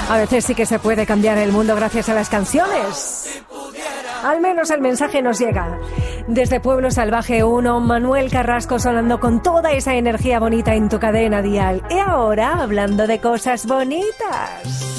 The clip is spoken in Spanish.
A veces sí que se puede cambiar el mundo gracias a las canciones. Al menos el mensaje nos llega. Desde Pueblo Salvaje 1, Manuel Carrasco sonando con toda esa energía bonita en tu cadena dial. Y ahora, hablando de cosas bonitas.